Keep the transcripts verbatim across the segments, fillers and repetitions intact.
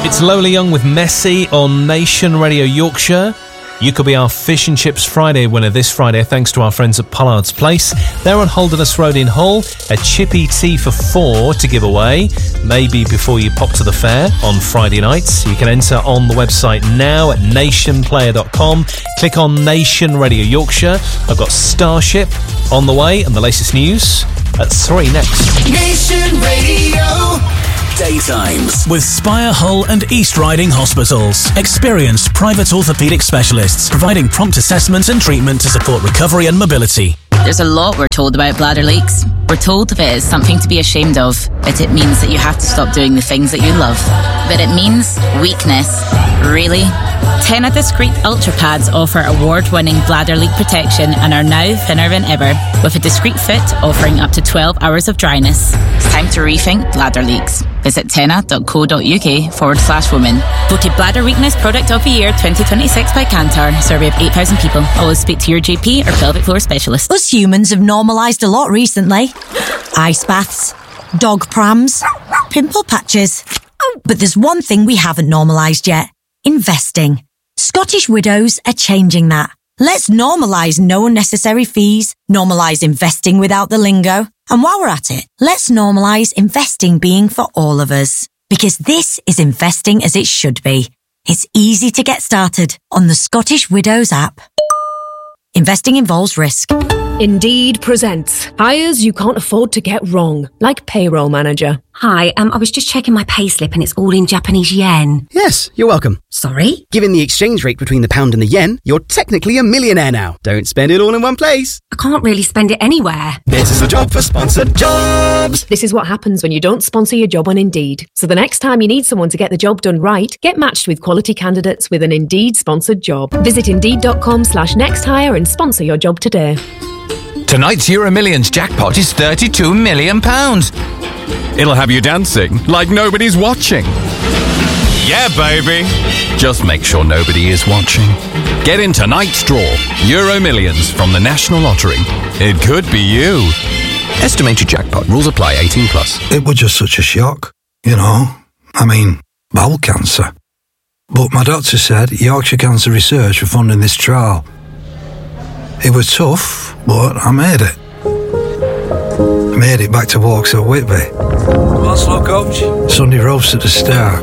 It's Lola Young with Messi on Nation Radio Yorkshire. You could be our Fish and Chips Friday winner this Friday thanks to our friends at Pollard's Place. They're on Holderness Road in Hull. A chippy tea for four to give away, maybe before you pop to the fair on Friday nights. You can enter on the website now at nation player dot com. Click on Nation Radio Yorkshire. I've got Starship on the way and the latest news at three next. Nation Radio Daytimes with Spire Hull and East Riding Hospitals. Experienced private orthopaedic specialists providing prompt assessment and treatment to support recovery and mobility. There's a lot we're told about bladder leaks. We're told of it as something to be ashamed of, but it means that you have to stop doing the things that you love. But it means weakness. Really? Tena Discreet Ultra Pads offer award-winning bladder leak protection and are now thinner than ever, with a discreet fit offering up to twelve hours of dryness. It's time to rethink bladder leaks. Visit tena.co.uk forward slash women. Voted Bladder Weakness Product of the Year twenty twenty-six by Kantar. Survey of eight thousand people. Always speak to your G P or pelvic floor specialist. Us humans have normalised a lot recently. Ice baths, dog prams, pimple patches. Oh, but there's one thing we haven't normalised yet. Investing. Scottish Widows are changing that. Let's normalise no unnecessary fees, normalise investing without the lingo. And while we're at it, let's normalise investing being for all of us. Because this is investing as it should be. It's easy to get started on the Scottish Widows app. Investing involves risk. Indeed presents hires you can't afford to get wrong, like payroll manager. Hi, um, I was just checking my payslip and it's all in Japanese yen. Yes, you're welcome. Sorry? Given the exchange rate between the pound and the yen, you're technically a millionaire now. Don't spend it all in one place. I can't really spend it anywhere. This is the job for sponsored jobs. This is what happens when you don't sponsor your job on Indeed. So the next time you need someone to get the job done right, get matched with quality candidates with an Indeed sponsored job. Visit indeed.com slash next hire and sponsor your job today. Tonight's Euro Millions jackpot is thirty-two million pounds. It'll have you dancing like nobody's watching. Yeah, baby. Just make sure nobody is watching. Get in tonight's draw. Euro Millions from the National Lottery. It could be you. Estimated jackpot. Rules apply. eighteen plus. It was just such a shock, you know. I mean, bowel cancer. But my doctor said Yorkshire Cancer Research were funding this trial. It was tough, but I made it. I made it back to walks at Whitby. What's up, coach? Sunday roast at the start.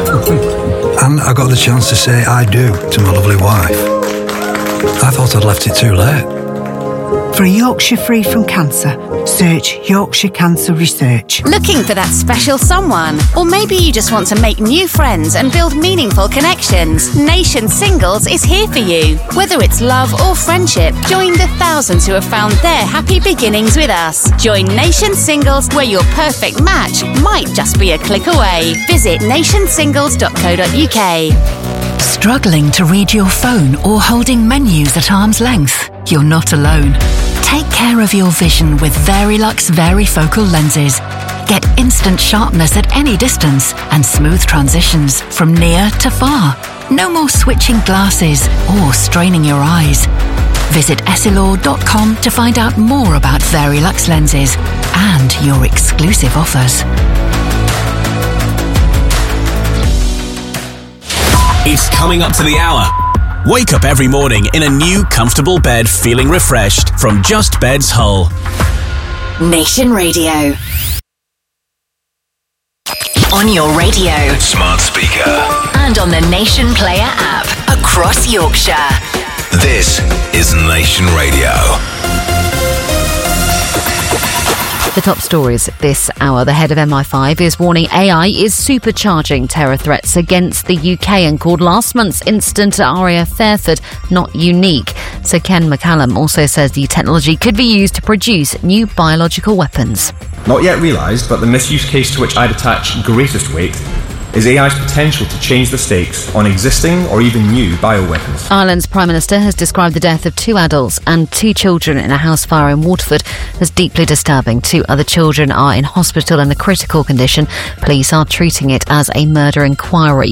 And I got the chance to say I do to my lovely wife. I thought I'd left it too late. For a Yorkshire free from cancer, search Yorkshire Cancer Research. Looking for that special someone? Or maybe you just want to make new friends and build meaningful connections? Nation Singles is here for you. Whether it's love or friendship, join the thousands who have found their happy beginnings with us. Join Nation Singles, where your perfect match might just be a click away. Visit nation singles dot co dot uk. Struggling to read your phone or holding menus at arm's length? You're not alone. Take care of your vision with Verilux Varifocal lenses. Get instant sharpness at any distance and smooth transitions from near to far. No more switching glasses or straining your eyes. Visit essilor dot com to find out more about Verilux lenses and your exclusive offers. It's coming up to the hour. Wake up every morning in a new, comfortable bed feeling refreshed from Just Beds Hull. Nation Radio. On your radio, Smart speaker, and on the Nation Player app across Yorkshire. this is Nation Radio. The top stories this hour. The head of M I five is warning A I is supercharging terror threats against the U K and called last month's incident at R A F Fairford not unique. Sir Ken McCallum also says the technology could be used to produce new biological weapons. Not yet realised, but the misuse case to which I'd attach greatest weight is A I's potential to change the stakes on existing or even new bioweapons. Ireland's Prime Minister has described the death of two adults and two children in a house fire in Waterford as deeply disturbing. Two other children are in hospital in a critical condition. Police are treating it as a murder inquiry.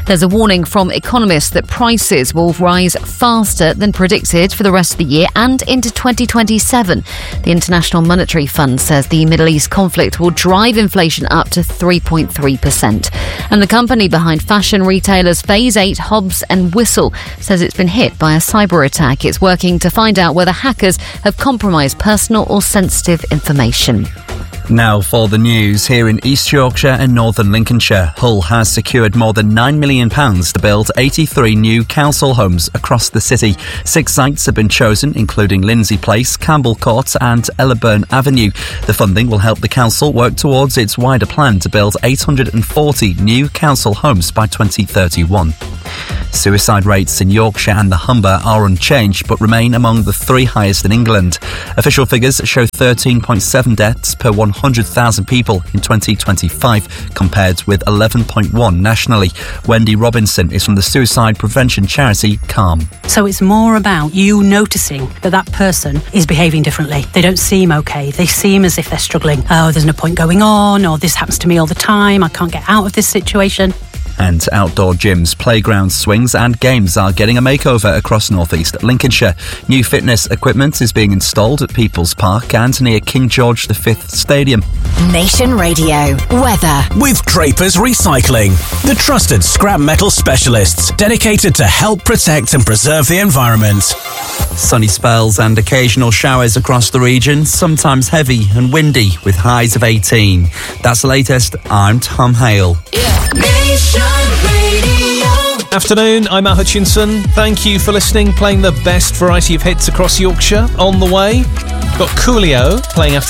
There's a warning from economists that prices will rise faster than predicted for the rest of the year and into twenty twenty-seven. The International Monetary Fund says the Middle East conflict will drive inflation up to three point three percent. And the company behind fashion retailers Phase eight, Hobbs and Whistle says it's been hit by a cyber attack. It's working to find out whether hackers have compromised personal or sensitive information. Now for the news. Here in East Yorkshire and northern Lincolnshire, Hull has secured more than nine million pounds to build eighty-three new council homes across the city. Six sites have been chosen, including Lindsay Place, Campbell Court and Ellerburn Avenue. The funding will help the council work towards its wider plan to build eight hundred forty new council homes by twenty thirty-one. Suicide rates in Yorkshire and the Humber are unchanged but remain among the three highest in England. Official figures show thirteen point seven deaths per one hundred thousand people in twenty twenty-five compared with eleven point one nationally. Wendy Robinson is from the suicide prevention charity Calm. So it's more about you noticing that that person is behaving differently. They don't seem okay. They seem as if they're struggling. Oh, there's no point going on, or this happens to me all the time. I can't get out of this situation. And outdoor gyms, playgrounds, swings and games are getting a makeover across North East Lincolnshire. New fitness equipment is being installed at People's Park and near King George the Fifth Stadium. Nation Radio weather with Drapers Recycling, the trusted scrap metal specialists dedicated to help protect and preserve the environment. Sunny spells and occasional showers across the region, sometimes heavy and windy with highs of eighteen. That's the latest. I'm Tom Hale. Nation Radio. Afternoon, I'm Al Hutchinson. Thank you for listening, playing the best variety of hits across Yorkshire. On the way, got Coolio playing after